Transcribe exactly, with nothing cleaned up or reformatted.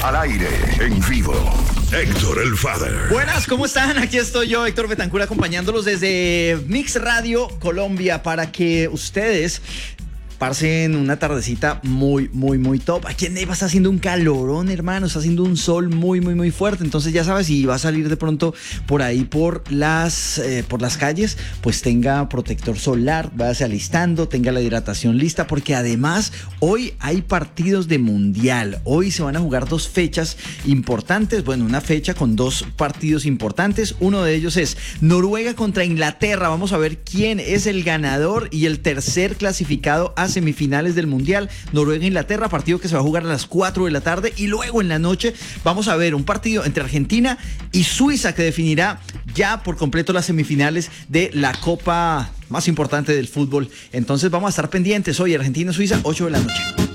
Al aire, en vivo. Héctor el Father. Buenas, ¿cómo están? Aquí estoy yo, Héctor Betancur, acompañándolos desde Mix Radio Colombia para que ustedes pasen una tardecita muy, muy, muy top. Aquí en Neiva está haciendo un calorón, hermano. Está haciendo un sol muy, muy, muy fuerte. Entonces ya sabes, si va a salir de pronto por ahí por las, eh, por las calles, pues tenga protector solar, váyase alistando, tenga la hidratación lista, porque además hoy hay partidos de mundial. Hoy se van a jugar dos fechas importantes. Bueno, una fecha con dos partidos importantes. Uno de ellos es Noruega contra Inglaterra. Vamos a ver quién es el ganador y el tercer clasificado a semifinales del mundial. Noruega-Inglaterra, partido que se va a jugar a las cuatro de la tarde, y luego en la noche vamos a ver un partido entre Argentina y Suiza que definirá ya por completo las semifinales de la Copa más importante del fútbol. Entonces vamos a estar pendientes hoy, Argentina-Suiza, ocho de la noche.